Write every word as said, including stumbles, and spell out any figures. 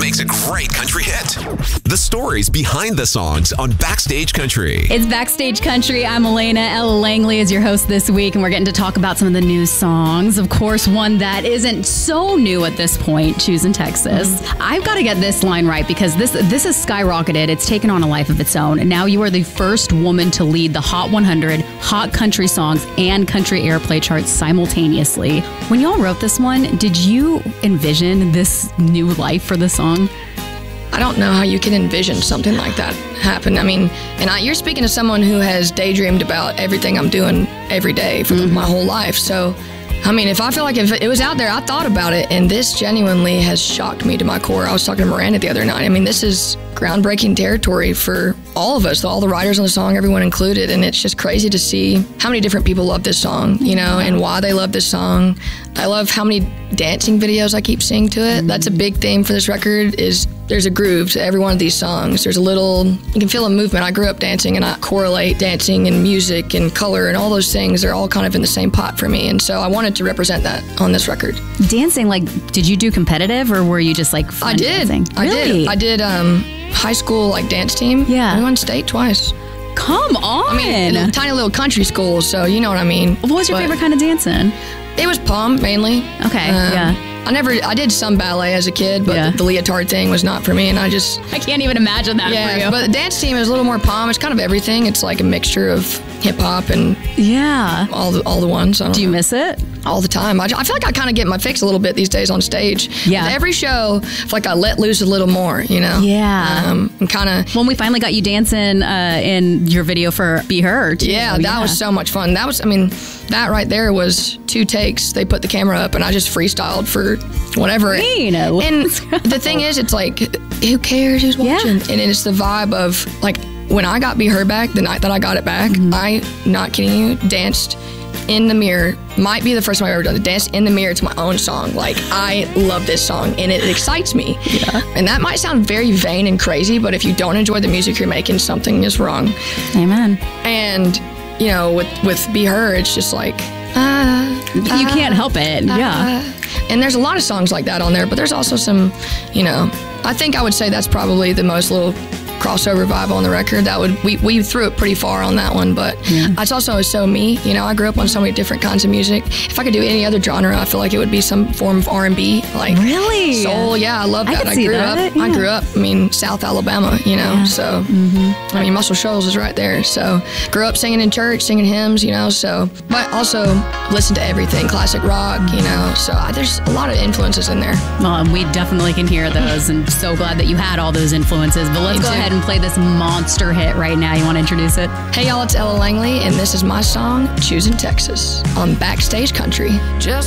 makes a great country hit. The stories behind the songs on Backstage Country. It's Backstage Country. I'm Elena. Ella Langley is your host this week, and we're getting to talk about some of the new songs. Of course, one that isn't so new at this point, Choosing Texas. Mm-hmm. I've got to get this line right because this this has skyrocketed. It's taken on a life of its own. And now you are the first woman to lead the Hot one hundred, Hot Country Songs, and Country Airplay charts simultaneously. When y'all wrote this one, did you envision this new life for the song? I don't know how you can envision something like that happen. I mean, and I, you're speaking to someone who has daydreamed about everything I'm doing every day for mm-hmm. my whole life. So, I mean, if I feel like if it was out there, I thought about it, and this genuinely has shocked me to my core. I was talking to Miranda the other night. I mean, this is groundbreaking territory for all of us, all the writers on the song, everyone included, and it's just crazy to see how many different people love this song, you know, and why they love this song. I love how many dancing videos I keep seeing to it. Mm-hmm. That's a big theme for this record is there's a groove to every one of these songs. There's a little, you can feel a movement. I grew up dancing, and I correlate dancing and music and color and all those things. They're all kind of in the same pot for me, and so I wanted to represent that on this record. Dancing, like, did you do competitive, or were you just like fun I did. dancing? I really? did. I did um, high school like dance team. Yeah. I won state twice. Come on. I mean, a tiny little country school, so you know what I mean. What was your but favorite kind of dancing? It was pom mainly. Okay. Um, yeah. I never, I did some ballet as a kid, but yeah. the, the leotard thing was not for me, and I just... I can't even imagine that yeah, for you. But the dance team is a little more pom. It's kind of everything. It's like a mixture of hip-hop and yeah, all the all the ones. I don't Do you know. miss it? All the time. I, I feel like I kind of get my fix a little bit these days on stage. Yeah. With every show, I feel like I let loose a little more, you know? Yeah. Um, and kind of... When we finally got you dancing uh, in your video for Be Her, too. Yeah, that yeah. was so much fun. That was, I mean, that right there was two takes. They put the camera up, and I just freestyled for whatever. Mean. And the thing is, it's like, who cares who's watching? Yeah. And it's the vibe of, like, when I got Be Her back, the night that I got it back, mm-hmm. I, not kidding you, danced in the mirror. Might be the first time I've ever done it. Danced in the mirror to my own song. Like, I love this song, and it excites me. Yeah. And that might sound very vain and crazy, but if you don't enjoy the music you're making, something is wrong. Amen. And, you know, with, with Be Her, it's just like, ah. You ah, can't help it. ah. Yeah. And there's a lot of songs like that on there, but there's also some, you know, I think I would say that's probably the most little crossover vibe on the record. That would we, we threw it pretty far on that one, but yeah. It's also so me. You know, I grew up on so many different kinds of music. If I could do any other genre, I feel like it would be some form of R and B, like really soul. Yeah, I love that. I, could I see grew that. up. Yeah. I grew up. I mean, South Alabama. You know, yeah. so mm-hmm. I mean, Muscle Shoals is right there. So grew up singing in church, singing hymns. You know, so but also listen to everything, classic rock. You know, so I, there's a lot of influences in there. Well, we definitely can hear those, and so glad that you had all those influences. But let's Me go too. ahead and play this monster hit right now. You want to introduce it? Hey y'all, it's Ella Langley, and this is my song, Choosing Texas, on Backstage Country. Just